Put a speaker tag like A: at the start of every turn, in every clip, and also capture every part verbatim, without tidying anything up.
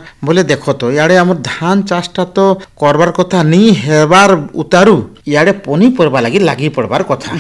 A: बोले देख तो इे आम धान चाषटा तो करबार कथा नहीं हेबार उतारू इे पनीपरवा लगी लगी पड़बार कथा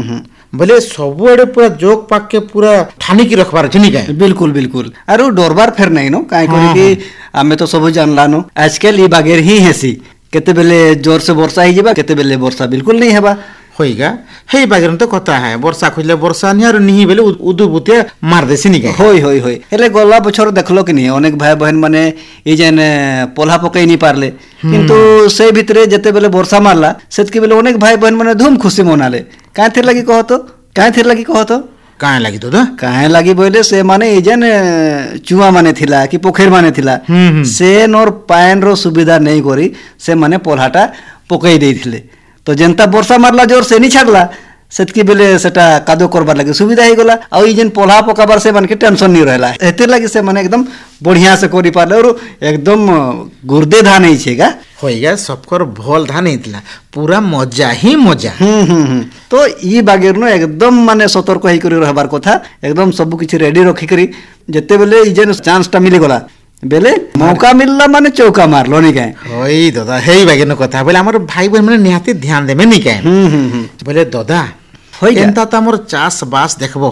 A: बोले सबुआड़े पूरा जोक पाक के पूरा ठानी की रखबार अच्छे नहीं
B: बिल्कुल बिल्कुल आरो डरबार फेर नहीं नो काई करे कि आमे तो सब जानला नो आजकल ई बागेर ही हेसी केते बेले जोर से वर्षा ही जेबा केते बेले वर्षा बिल्कुल नहीं हेबा
A: होइगा हे बागेर तो कथा है वर्षा खोजले वर्षा नहीं आरो नहीं बेले उदु बुते मार देसी नहीं
B: होय होय होय हेले गला बछर देखलो कि नहीं अनेक भाई बहन माने ई जेन पोल्हा पकई नहीं पारले किंतु से भितरे जते बेले वर्षा मारला सेतके बेले अनेक भाई बहन माने धूम खुशी मनाले काहे थिर लगी कहो तो काहे थिर लगी कहो तो
A: काहे लगी तो दा
B: काहे लगी बोले से माने ई जेन चुआ माने थिला कि पोखर माने थिला से नोर पायन रो सुविधा नहीं करी से माने पोल्हाटा पकई देइथिले तो जेनता वर्षा मारला जोर से नहीं छाड़ला सेतकी बेले सेटा कादो करबार लगे सुविधा ही गला आ ई जेन पोल्हा पकाबार से मन के टेंशन नहीं रहला एते लगी से माने एकदम बढ़िया से करी पारले और एकदम गुर्दे धान ही छेगा
A: होइगा सबकर भल धान हेतला पूरा मजा ही मजा
B: हम्म हम्म तो ई बागेर नो एकदम माने सतर्क ही करी रहबार कथा एकदम सब किछि रेडी रखी करी जते बेले ई जेन चांस टा मिली गला बेले मौका मिलला माने चौका मारलो नहीं काहे
A: होई दादा हेई बागेर नो कथा बोले हमर भाई बहन माने निहाती ध्यान देबे नहीं काहे
B: हम्म हम्म
A: बोले दादा एंता तो आमर चाष बास देखबो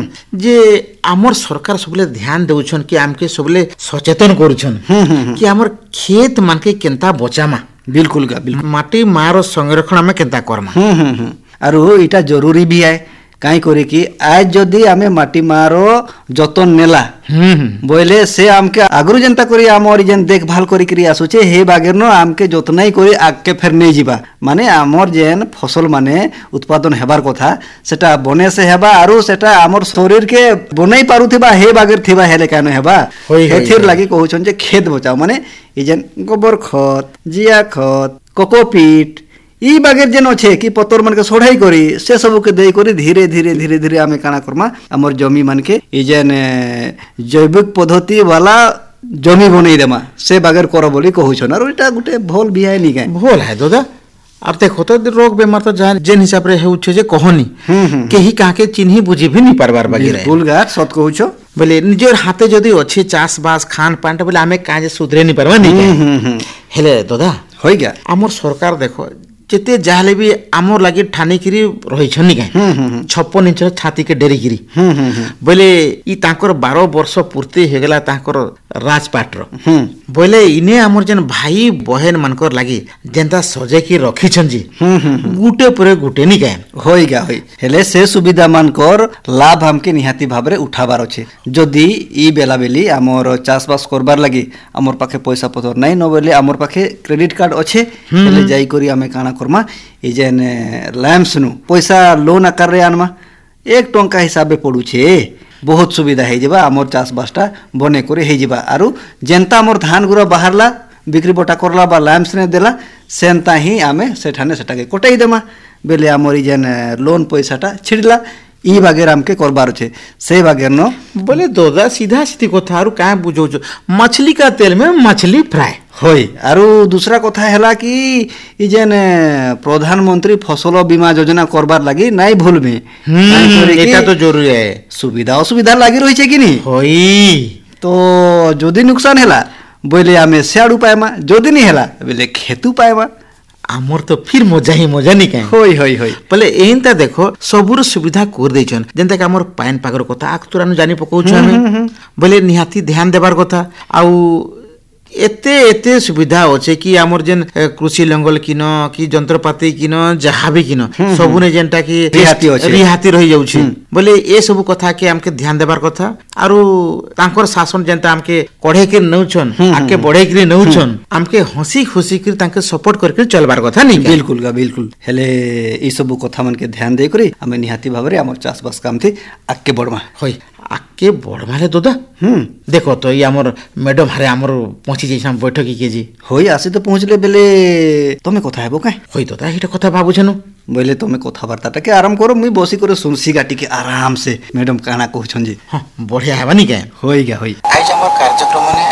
A: जे आमर सरकार सबले ध्यान देउछन कि आमके सबले सचेतन करूछन कि आमर खेत मान के केनता बचामा
B: बिल्कुल का बिल्कुल
A: माटी मारो संरक्षण में केनता करमा
B: आरो इटा जरूरी भी है काई करे कि आज जदी आमे माटी मारो जतन नेला बोले से आमके आगरु जनता करी आमर जेन देखभाल करी करी आसुचे हे बागेर नो आमके जतनाई करी आगे फेर नहीं जीवा माने आमर जेन फसल माने उत्पादन हेबार कथा सेटा बने से हेबा आरो सेटा आमर शरीर के बनै पारुथिबा हे बागेर थिबा हेले कानो हेबा हेथिर लागि कहउछन जे खेत बचाओ माने ई जेन गोबर खत जिया खत कोकोपीट ई बागेर जेन अच्छे कि पतर मन के सोढ़ाई करी से सब के दे करी धीरे धीरे धीरे धीरे आमे काना करमा हमर जमी मन के ई जेन जैविक पद्धति वाला जमी बनै देमा से बागेर करो बोली कहउछन और एटा गुटे भल बिहाय नि गाय
A: भल है दादा और देखो तो रोग बेमार तो जान जेन हिसाब रे हेउछे जे कहनी केही काके चिन्ही बुझी भी नहीं पारबार बागी रे
B: बिल्कुल गार सत कहउछो
A: बोले निजर हाथे जदी अच्छे चाष बास खान पान बोले आमे काजे सुधरे नहीं पारबा नहीं हेले दादा
B: होई गया
A: हमर सरकार देखो जेते जाहले भी आमर लागि ठानी किरी रही छनी काहे छप्पन इंच छाती के डेरी किरी बोले ई तांकर बारह वर्ष पूर्ति हे गेला तांकर राजपाट रो बोले इने आमर जन भाई बहन मानकर लागि जेंता सजे की रखी छन जी गुटे परे गुटे नी काहे
B: होई गा होई हेले से सुविधा मानकर लाभ हमके निहाती भाबरे उठाबार अछि जदी ई बेला बेली आमर चाष बास करबार लागि आमर पाखे पैसा पतर नै न बोले आमर पाखे क्रेडिट कार्ड अछि हेले जाई करी आमे काना करमा ए जेन लैम्स नु पैसा लोन आकार रे आनमा एक टंका हिसाबे पड़ू छे बहुत सुविधा हे जेबा आमर चाष बासटा बने करे हे जेबा आरो जेंता आमर धान गुरा बाहरला बिक्री बटा करला बा लैम्स ने देला सेंता ही आमे सेठाने सेटाके कोटाई देमा बेले आमर ई जेन लोन पैसाटा छिड़ला ई बागेर हमके करबार छे से बागेर न
A: बोले दादा सीधा सीधी कथा आरो काहे बुझो जो मछली का तेल में मछली फ्राई
B: होई आरो दूसरा कथा हैला कि ई जेन प्रधानमंत्री फसल बीमा योजना करबार लागि नाइ भूलबे
A: एटा तो जरूरी है
B: सुविधा असुविधा लागि रही छे कि नहीं
A: होई तो
B: जदी नुकसान हैला बोले आमे सियाडू पाएमा जदी नहीं हैला बोले खेतु पाएमा
A: आमर तो फिर मजा ही मजा नहीं कहीं
B: होई होई होई
A: बोले एनता देखो सबुर सुविधा कर देछन जेंता कि हमर पाइन पागर कथा आकतुरानु जानि पकोछु हमें बोले निहाती ध्यान देबार कथा आउ एते एते सुविधा होचे कि हमर जेन कृषि लंगल किन कि यंत्रपाती किन जहा भी किन सबुने जेंटा कि
B: रिहाती होचे
A: रिहाती रही जाउछि बोले ए सब कथा के हमके ध्यान देबार कथा आरो तांकर शासन जेंता हमके कढे के नउछन आके बढ़े के नउछन हमके हंसी खुशी कर तांके सपोर्ट करके चलबार कथा नहीं
B: बिल्कुल गा बिल्कुल हेले ई सब कथा मन के ध्यान दे करी हमें निहाती भाबरे हमर चाष बास काम थी आके बढ़मा
A: होई आके बढ़माले दादा हम्म देखो तो ये हमर मैडम हारे हमर पहुंची जैसा बैठक के जी
B: होई आसी तो पहुंचले बेले तमे कथा हेबो काहे
A: होई दादा एटा कथा भाबु छनु
B: बोले तमे कथा वार्ता के आराम करो मुई बसी करे सुनसी गाटी के आराम से मैडम काना कहछन जी
A: हां बढ़िया हेबा नी के
B: होई गा होई
A: आज हमर कार्यक्रम ने